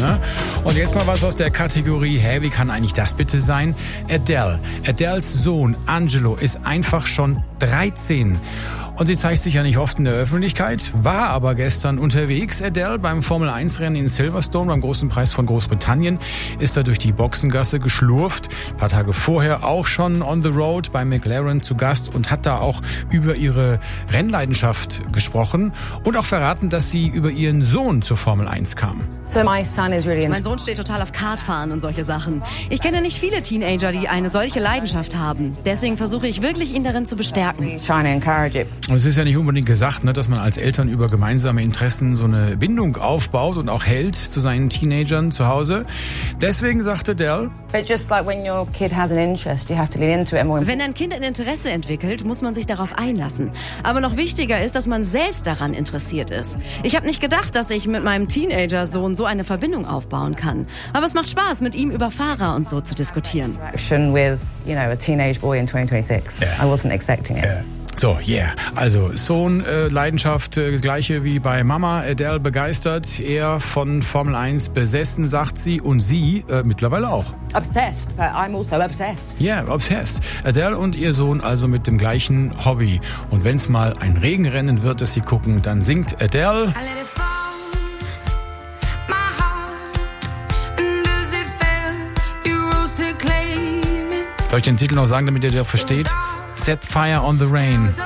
Ne? Und jetzt mal was aus der Kategorie, wie kann eigentlich das bitte sein? Adele. Adeles Sohn Angelo ist einfach schon 13. Und sie zeigt sich ja nicht oft in der Öffentlichkeit, war aber gestern unterwegs. Adele beim Formel-1-Rennen in Silverstone, beim großen Preis von Großbritannien, ist da durch die Boxengasse geschlurft. Ein paar Tage vorher auch schon on the road bei McLaren zu Gast und hat da auch über ihre Rennleidenschaft gesprochen und auch verraten, dass sie über ihren Sohn zur Formel 1 kam. Mein Sohn steht total auf Kartfahren und solche Sachen. Ich kenne nicht viele Teenager, die eine solche Leidenschaft haben. Deswegen versuche ich wirklich, ihn darin zu bestärken. Und es ist ja nicht unbedingt gesagt, dass man als Eltern über gemeinsame Interessen so eine Bindung aufbaut und auch hält zu seinen Teenagern zu Hause. Deswegen sagte Adele, wenn ein Kind ein Interesse entwickelt, muss man sich darauf einlassen. Aber noch wichtiger ist, dass man selbst daran interessiert ist. Ich habe nicht gedacht, dass ich mit meinem Teenager-Sohn so eine Verbindung aufbauen kann. Aber es macht Spaß, mit ihm über Fahrer und so zu diskutieren. With, a teenage boy in 2026. Yeah. I wasn't expecting it. Yeah. So, also Sohn, Leidenschaft, gleiche wie bei Mama, Adele begeistert, er von Formel 1 besessen, sagt sie, und sie mittlerweile auch. Obsessed, but I'm also obsessed. Ja, obsessed. Adele und ihr Sohn also mit dem gleichen Hobby. Und wenn es mal ein Regenrennen wird, das sie gucken, dann singt Adele. Soll ich den Titel noch sagen, damit ihr den versteht? Set Fire on the Rain.